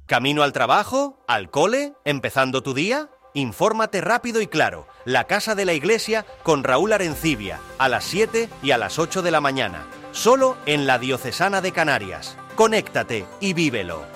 ¿Camino al trabajo? ¿Al cole? ¿Empezando tu día? Infórmate rápido y claro. La Casa de la Iglesia con Raúl Arencibia, a las 7 y a las 8 de la mañana. Solo en la Diocesana de Canarias. Conéctate y vívelo.